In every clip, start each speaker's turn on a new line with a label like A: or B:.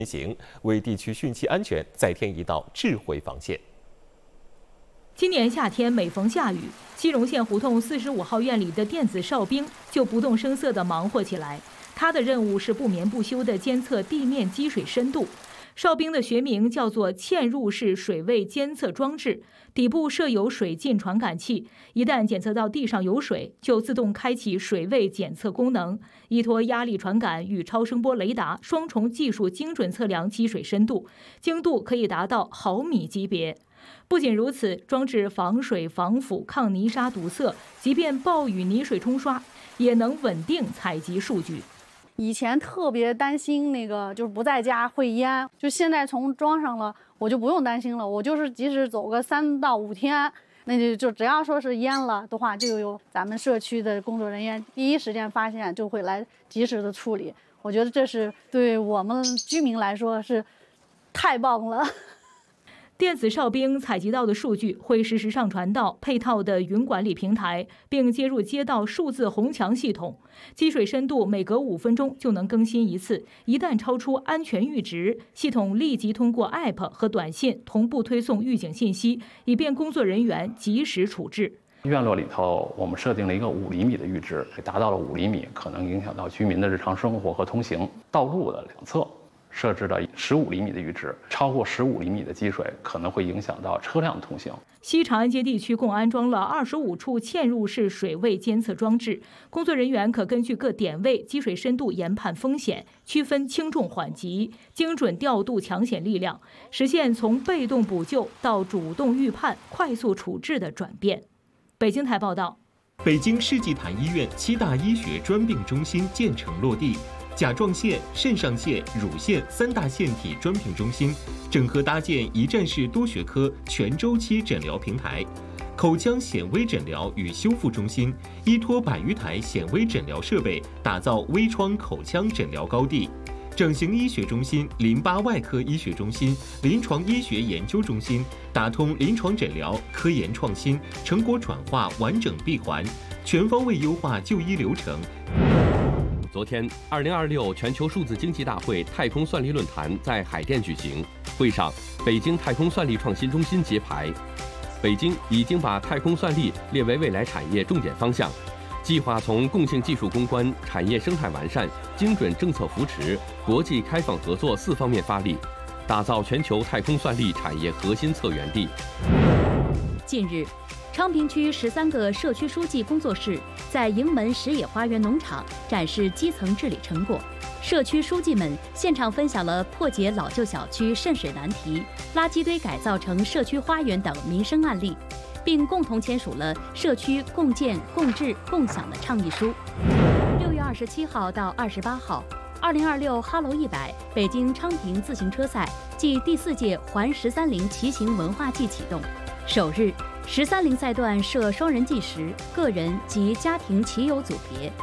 A: 行，为地区汛期安全再添一道智慧防线。
B: 今年夏天每逢下雨，西荣县胡同45号院里的电子哨兵就不动声色地忙活起来。他的任务是不眠不休地监测地面积水深度。哨兵的学名叫做嵌入式水位监测装置，底部设有水浸传感器，一旦检测到地上有水，就自动开启水位检测功能，依托压力传感与超声波雷达双重技术精准测量积水深度，精度可以达到毫米级别。不仅如此，装置防水、防腐、抗泥沙堵塞，即便暴雨泥水冲刷，也能稳定采集数据。
C: 以前特别担心那个就是不在家会淹，就现在从装上了，我就不用担心了。我就是即使走个3到5天，那就只要说是淹了的话，就有咱们社区的工作人员第一时间发现，就会来及时的处理。我觉得这是对我们居民来说是太棒了。
B: 电子哨兵采集到的数据会实时上传到配套的云管理平台，并接入街道数字红墙系统。积水深度每隔5分钟就能更新一次，一旦超出安全阈值，系统立即通过 App 和短信同步推送预警信息，以便工作人员及时处置。
D: 院落里头，我们设定了一个5厘米的阈值，达到了5厘米，可能影响到居民的日常生活和通行。道路的两侧设置了15厘米的阈值，超过15厘米的积水可能会影响到车辆通行。
B: 西长安街地区共安装了25处嵌入式水位监测装置，工作人员可根据各点位积水深度研判风险，区分轻重缓急，精准调度抢险力量，实现从被动补救到主动预判、快速处置的转变。北京台报道。
E: 北京世纪坛医院7大医学专病中心建成落地。甲状腺、肾上腺、乳腺3大腺体专病中心整合搭建一站式多学科全周期诊疗平台，口腔显微诊疗与修复中心依托100余台显微诊疗设备，打造微创口腔诊疗高地。整形医学中心、淋巴外科医学中心、临床医学研究中心打通临床诊疗、科研创新、成果转化完整闭环，全方位优化就医流程。
A: 昨天，2026全球数字经济大会太空算力论坛在海淀举行。会上，北京太空算力创新中心揭牌。北京已经把太空算力列为未来产业重点方向，计划从共性技术攻关、产业生态完善、精准政策扶持、国际开放合作4方面发力，打造全球太空算力产业核心策源地。
F: 近日，昌平区13个社区书记工作室在营门石野花园农场展示基层治理成果。社区书记们现场分享了破解老旧小区渗水难题、垃圾堆改造成社区花园等民生案例，并共同签署了社区共建、共治、共享的倡议书。6月27号到28号，2026哈喽100北京昌平自行车赛暨第4届环13陵骑行文化季启动。首日，13陵赛段设双人计时、个人及家庭骑友组别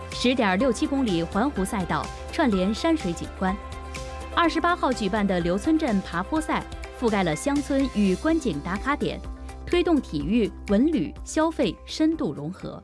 F: ，10.67公里环湖赛道串联山水景观。28号举办的刘村镇爬坡赛覆盖了乡村与观景打卡点，推动体育、文旅、消费深度融合。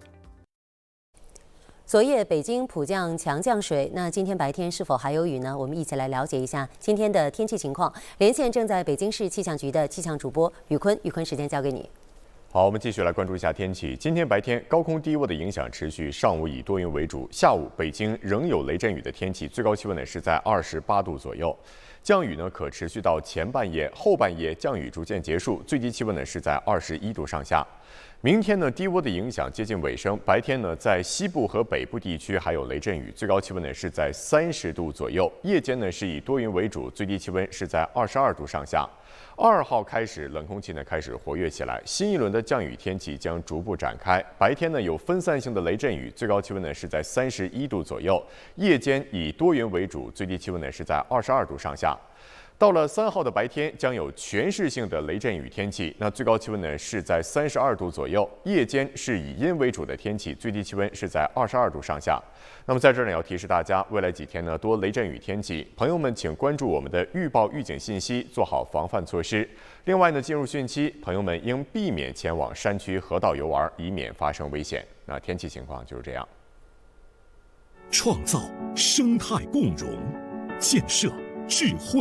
G: 昨夜北京普降强降水，那今天白天是否还有雨呢？我们一起来了解一下今天的天气情况。连线正在北京市气象局的气象主播宇坤，宇坤，时间交给你。
H: 好，我们继续来关注一下天气。今天白天高空低洼的影响持续，上午以多云为主，下午北京仍有雷阵雨的天气，最高气温呢是在28度左右。降雨呢可持续到前半夜，后半夜降雨逐渐结束，最低气温呢是在21度上下。明天呢低洼的影响接近尾声，白天呢在西部和北部地区还有雷阵雨，最高气温呢是在30度左右。夜间呢是以多云为主，最低气温是在22度上下。2号开始，冷空气呢开始活跃起来，新一轮的降雨天气将逐步展开。白天呢有分散性的雷阵雨，最高气温呢是在31度左右。夜间以多云为主，最低气温呢是在22度上下。到了3号的白天，将有全市性的雷阵雨天气，那最高气温呢是在32度左右。夜间是以阴为主的天气，最低气温是在22度上下。那么在这儿呢，要提示大家，未来几天呢多雷阵雨天气，朋友们请关注我们的预报预警信息，做好防范措施。另外呢，进入汛期，朋友们应避免前往山区河道游玩，以免发生危险。那天气情况就是这样。
I: 创造生态共融，建设智慧。